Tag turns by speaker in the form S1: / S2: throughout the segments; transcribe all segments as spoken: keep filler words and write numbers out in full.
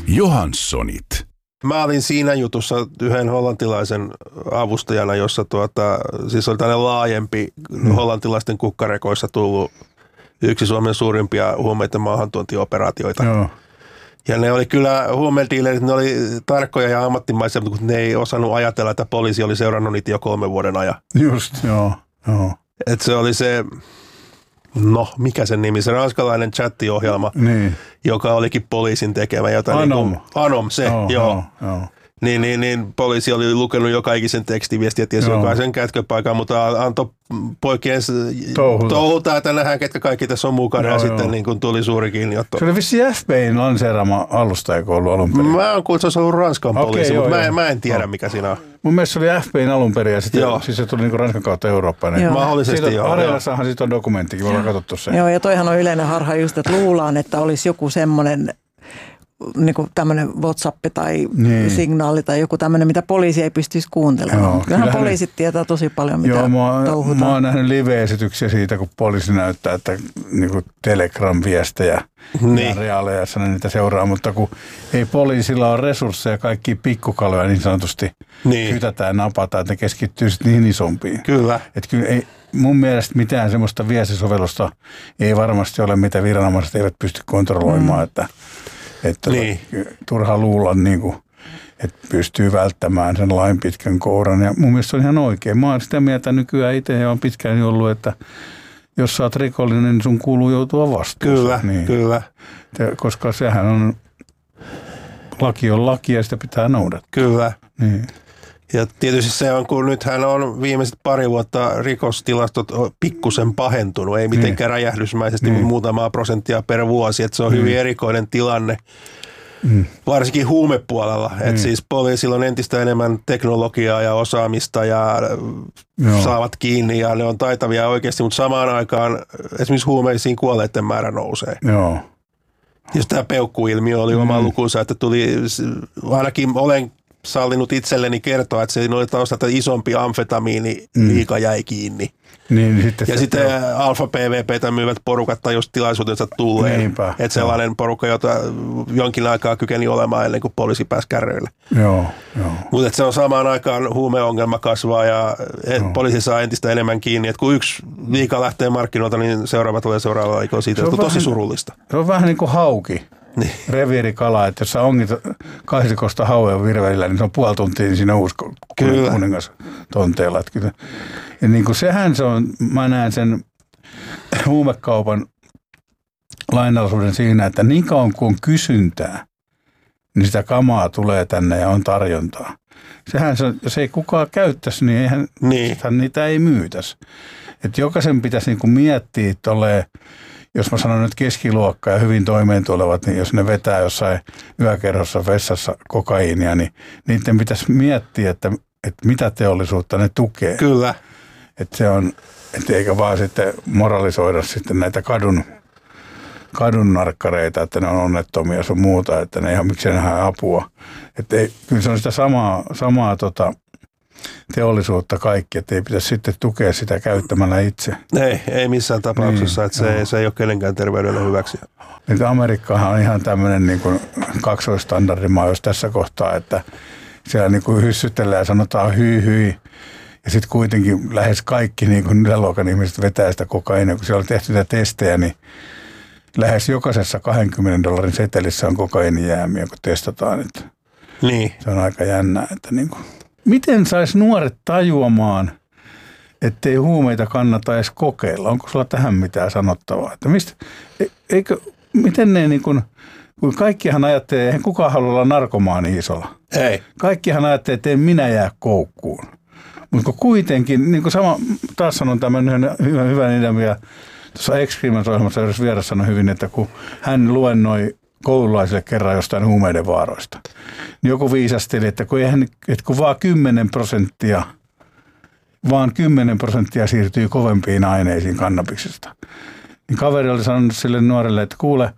S1: Johanssonit.
S2: Mä olin siinä jutussa yhden hollantilaisen avustajana, jossa tuota, siis oli tällainen laajempi hmm. hollantilaisten kukkarekoissa tullut yksi Suomen suurimpia huumeiden maahantuontioperaatioita.
S3: Joo.
S2: Ja ne oli kyllä, huumedealerit, ne oli tarkkoja ja ammattimaisia, mutta ne ei osannut ajatella, että poliisi oli seurannut niitä jo kolmen vuoden ajan.
S3: Just, joo. joo.
S2: Että se oli se, no mikä sen nimi, se ranskalainen chattiohjelma,
S3: niin.
S2: joka olikin poliisin tekemä. Jota
S3: Anom.
S2: Niin kuin, Anom, se,
S3: joo.
S2: joo.
S3: joo, joo.
S2: Niin, niin, niin poliisi oli lukenut joka ikisen tekstiviestiä, tiesi
S3: Joo.
S2: jokaisen kätköpaikan, mutta antoi poikien
S3: touhuta,
S2: touhuta että nähdään, ketkä kaikki tässä on mukana. Joo, ja joo. Sitten niin kun tuli suuri kiinniotto.
S3: Se oli vissiin F B I:n lanseeraama alusta, eikö ollut alun perin?
S2: Mä oon kuullut, että se on ollut Ranskan
S3: okay,
S2: poliisi,
S3: joo,
S2: mutta
S3: joo.
S2: mä, mä en tiedä,
S3: joo.
S2: mikä siinä on.
S3: Mun mielestä se oli F B I:n alun perin ja sitten siis se tuli niin Ranskan kautta Eurooppaan. Niin
S2: mahdollisesti joo.
S3: Areelassahan siitä on dokumenttikin, me ollaan katsottu sen.
S4: Joo, ja toihan on yleinen harha just, että luullaan, että olisi joku semmoinen niin kuin tämmöinen WhatsApp tai niin. signaali tai joku tämmöinen, mitä poliisi ei pystyisi kuuntelemaan. Joo, kyllähän poliisit tietää tosi paljon, mitä joo,
S3: mä,
S4: touhutaan.
S3: Mä oon nähnyt live-esityksiä siitä, kun poliisi näyttää, että niin kuin Telegram-viestejä niin. ja reaaleja niitä seuraa, mutta kun ei poliisilla ole resursseja, kaikki pikkukaloja niin sanotusti niin. kytätään ja napataan, että ne keskittyy sitten niihin isompiin.
S2: Kyllä.
S3: Että kyllä ei, mun mielestä mitään semmoista viestisovellusta ei varmasti ole, mitä viranomaiset eivät pysty kontrolloimaan, mm. että Että niin. turha luulla, niin kuin, että pystyy välttämään sen lain pitkän kouran. Ja mun mielestä se on ihan oikein. Mä oon sitä mieltä nykyään itse ja on pitkään ollut, että jos sä oot rikollinen, niin sun kuuluu joutua vastuuseen.
S2: Kyllä,
S3: niin.
S2: kyllä.
S3: Ja, koska sehän on, laki on laki ja sitä pitää noudattaa.
S2: Kyllä.
S3: Niin.
S2: Ja tietysti se on, kun nythän on viimeiset pari vuotta rikostilastot pikkusen pahentunut, ei mitenkään niin. räjähdysmäisesti, niin. muutamaa prosenttia per vuosi, että se on niin. hyvin erikoinen tilanne, mm. varsinkin huumepuolella, niin. että siis poliisilla on entistä enemmän teknologiaa ja osaamista ja Joo. saavat kiinni ja ne on taitavia oikeasti, mutta samaan aikaan esimerkiksi huumeisiin kuolleiden määrä nousee.
S3: Joo.
S2: Jos tämä peukkuilmiö oli mm. oma lukunsa, että tuli, ainakin olen sallinut itselleni kertoa, että se oli taustalta isompi amfetamiini liika mm. jäi kiinni.
S3: Niin, sitten
S2: ja
S3: se,
S2: sitten joo. alfa-P V P:tä myyvät porukat tai just tilaisuutensa tulleen.
S3: Niinpä,
S2: että sellainen porukka, jota jonkin aikaa kykeni olemaan ennen kuin poliisi pääsi kärryille.
S3: Joo, joo.
S2: Mutta se on samaan aikaan huumeongelma kasvaa ja poliisi saa entistä enemmän kiinni. Et kun yksi liika lähtee markkinoilta, niin seuraava tulee seuraavalla aikaa siitä. Se on tosi vähän, surullista.
S3: Se on vähän niin kuin hauki.
S2: Niin.
S3: Reviirikala, että jos sä ongit kahdeksankosta hauen virvelillä, niin se on puoli tuntia niin siinä uusi kuningas tonteella. Kyllä. Ja niin kuin sehän se on, mä näen sen huumekaupan lainalaisuuden siinä, että niin kauan kuin on kysyntää, niin sitä kamaa tulee tänne ja on tarjontaa. Sehän se, jos ei kukaan käyttäisi, niin eihän niin. niitä ei myytäisi. Että jokaisen pitäisi niin kuin miettiä tolleen, jos mä sanon nyt keskiluokkaa ja hyvin toimeentulevat, niin jos ne vetää jossain yökerhossa vessassa kokaiinia, niin niiden pitäisi miettiä, että, että mitä teollisuutta ne tukee.
S2: Kyllä.
S3: Että se on, että eikä vaan sitten moralisoida sitten näitä kadun, kadun narkkareita, että ne on onnettomia sun muuta, että ne ei ole miksei nähdä apua. Että ei, kyllä se on sitä samaa, samaa tota, teollisuutta kaikki, että ei pitäisi sitten tukea sitä käyttämällä itse.
S2: Ei, ei missään tapauksessa, niin, että se, se ei ole kenenkään terveydelle hyväksi.
S3: Nyt Amerikkahan on ihan tämmöinen niin kuin kaksoistandardimaa, jos tässä kohtaa, että siellä niin kuin hyssytellään ja sanotaan hyi hyi. Ja sitten kuitenkin lähes kaikki niin kuin yläluokan ihmiset vetää sitä kokaiinia. Kun siellä on tehty näitä testejä, niin lähes jokaisessa kahdenkymmenen dollarin setelissä on kokainijäämiä, kun testataan. Että
S2: niin.
S3: Se on aika jännää, että niin kuin miten saisi nuoret tajuamaan, ettei huumeita kannata edes kokeilla? Onko sulla tähän mitään sanottavaa? Että mistä, eikö, miten ne niin kuin, kun kaikkihan ajattelee, eihän kukaan halua olla narkomaani isolla.
S2: Ei.
S3: Kaikkihan ajattelee, että en minä jää koukkuun. Mutta kuitenkin, niin kuin sama, taas sanon tämän yhden hyvän, hyvän idean, mikä tuossa Experiments-ohjelmassa edes vieras sanoi hyvin, että kun hän luennoi koululaisille kerran jostain huumeiden vaaroista. Joku viisasteli, että kun, eihän, että kun vaan kymmenen prosenttia, vaan kymmenen prosenttia siirtyy kovempiin aineisiin kannabiksesta. Niin kaveri oli sanonut sille nuorelle, että kuule,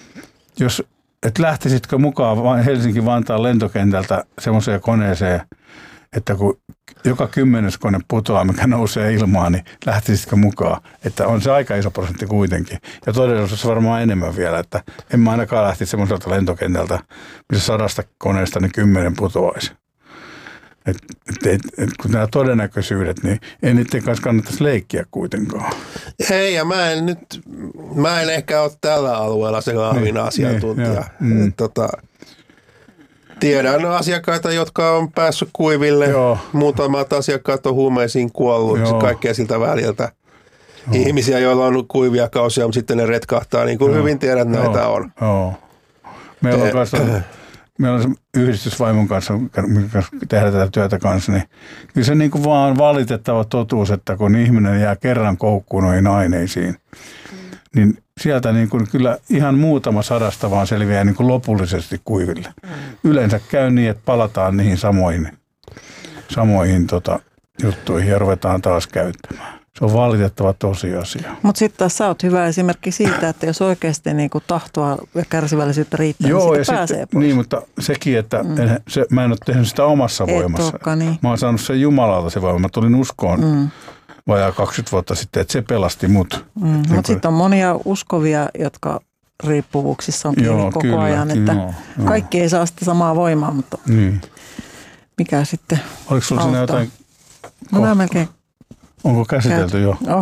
S3: jos et lähtisitkö mukaan Helsinki-Vantaan lentokentältä semmoiseen koneeseen, että kun joka kymmenes kone putoaa, mikä nousee ilmaan, niin lähtisitkö mukaan? Että on se aika iso prosentti kuitenkin. Ja todellisuudessa varmaan enemmän vielä, että en mä ainakaan lähtisi semmoiselta lentokentältä, missä sadasta koneesta niin kymmenen putoaisi. Et, et, et, et, kun nämä todennäköisyydet, niin ei niiden kanssa kannattaisi leikkiä kuitenkaan.
S2: Hei, ja mä en nyt, mä en ehkä ole tällä alueella se kahvin niin, asiantuntija. Niin, mm. tota, tiedän asiakkaita, jotka on päässyt kuiville. Joo. Muutamat asiakkaat on huumeisiin kuollut, Joo. kaikkea siltä väliltä. Joo. Ihmisiä, joilla on kuivia kausia, mutta sitten ne retkahtaa, niin kuin Joo. hyvin tiedät, näitä Joo. on.
S3: Joo. Meillä on kanssa... Meillä on yhdistysvaimon kanssa, mikä tehdään tätä työtä kanssa, niin kyllä se niin kuin vaan valitettava totuus, että kun ihminen jää kerran koukkuun noihin aineisiin, mm. niin sieltä niin kuin kyllä ihan muutama sadasta vaan selviää niin kuin lopullisesti kuiville. Mm. Yleensä käy niin, että palataan niihin samoihin, samoihin tota, juttuihin ja ruvetaan taas käyttämään. Se on valitettava tosiasia.
S4: Mutta sitten taas sä oot hyvä esimerkki siitä, että jos oikeasti niinku tahtoa ja kärsivällisyyttä riittää,
S3: Joo,
S4: niin siitä pääsee pois.
S3: Niin, mutta sekin, että mm. en, se, mä en ole tehnyt sitä omassa Et voimassa.
S4: Olekaan, niin.
S3: Mä oon saanut sen Jumalalta se voima. Mä tulin uskoon mm. vajaa kaksikymmentä vuotta sitten, että se pelasti mut.
S4: Mm. Niin mutta sitten on monia uskovia, jotka riippuvuuksissa on kiinni joo, koko kyllä, ajan. Että joo, kaikki joo. ei saa sitä samaa voimaa, mutta niin. mikä sitten
S3: Oliko sulla siinä jotain?
S4: No nämä melkein.
S3: Onko käsitelty jo?
S4: Joo.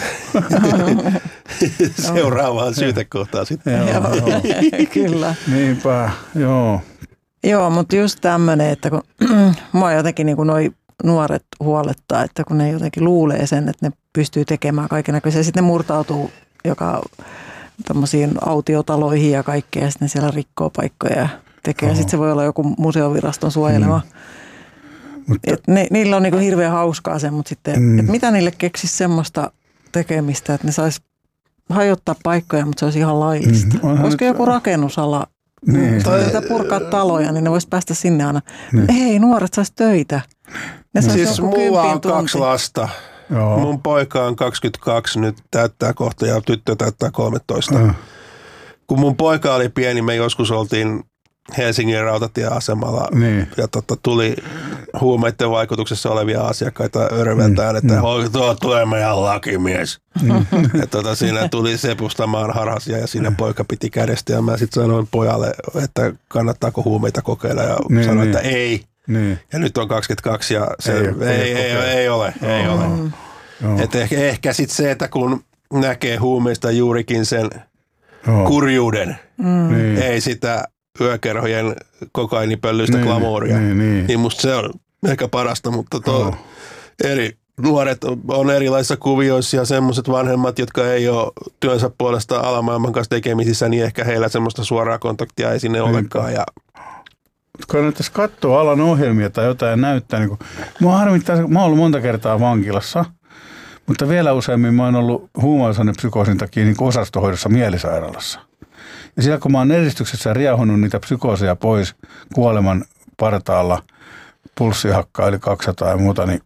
S2: Seuraavaan syytekohtaan sitten.
S3: Joo, joo.
S4: Kyllä.
S3: Niinpä, joo.
S4: Joo, mutta just tämmöinen, että kun mua jotenkin niin kuin noi nuoret huolettaa, että kun ne jotenkin luulee sen, että ne pystyy tekemään kaikennäköisiä. Sitten ne murtautuu joka tommosiin autiotaloihin ja kaikkea, ja sitten ne siellä rikkoo paikkoja ja tekee. Ja sitten se voi olla joku museoviraston suojelema. Mm. Mutta, et ne, niillä on niinku hirveän hauskaa se, mutta sitten, mm. että mitä niille keksisi semmoista tekemistä, että ne sais hajottaa paikkoja, mutta se olisi ihan laillista. Mm. Olisiko joku rakennusala, niin. tai purkaa taloja, niin ne vois päästä sinne aina. Niin. Hei, nuoret sais töitä. Ne sais
S2: siis mulla on kaksi lasta. Joo. Mun poika on kaksikymmentäkaksi, nyt täyttää kohta ja tyttö täyttää kolmetoista. Mm. Kun mun poika oli pieni, me joskus oltiin Helsingin rautatieasemalla niin. ja tota, tuli huumeiden vaikutuksessa olevia asiakkaita örveltään, mm. että mm. tuo tulee meidän lakimies. Mm. ja tota, siinä tuli sepustamaan harhasia ja siinä mm. poika piti kädestä ja mä sitten sanoin pojalle, että kannattaako huumeita kokeilla ja niin, sanoin, niin. että ei. Niin. Ja nyt on kaksikymmentäkaksi ja se ei, ei, ei, ei, ei ole. Ei ole. Mm. Et ehkä ehkä sitten se, että kun näkee huumeista juurikin sen oh. kurjuuden, mm. ei sitä yökerhojen kokainipöllyistä niin, glamouria. Niin, niin. niin musta se on ehkä parasta, mutta tuo oh. eri nuoret on erilaisissa kuvioissa ja semmoiset vanhemmat, jotka ei ole työnsä puolesta alamaailman kanssa tekemisissä, niin ehkä heillä semmoista suoraa kontaktia ei sinne niin. olekaan. Ja
S3: kannattaisi katsoa alan ohjelmia tai jotain ja näyttää. Niin kuin, mua harmittaa, mä oon ollut monta kertaa vankilassa, mutta vielä useammin mä oon ollut huumausainepsykoosin takia niin osastohoidossa mielisairaalassa. Ja siellä kun mä oon eristyksessä riahunut niitä psykooseja pois kuoleman partaalla, pulssihakkaa yli kaksisataa ja muuta, niin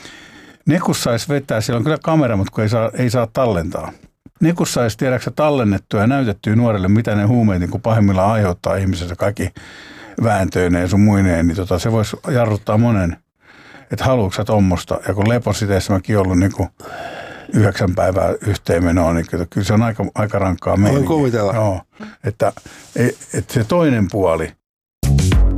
S3: ne kun sais vetää, siellä on kyllä kamera, mutta kun ei saa, ei saa tallentaa. Ne kun sais tiedäksä tallennettua ja näytettyä nuorelle, mitä ne huumeet niin pahimmillaan aiheuttaa ihmisessä, kaikki vääntöineen sun muineen, niin tota, se voisi jarruttaa monen, että haluatko sä tommosta. Ja kun lepositeessä mäkin ollut niin kuin yhdeksän päivää yhteenmenoa, niin kyllä se on aika, aika rankkaa meininkiä.
S2: Voin kuvitella.
S3: Joo, että, että se toinen puoli,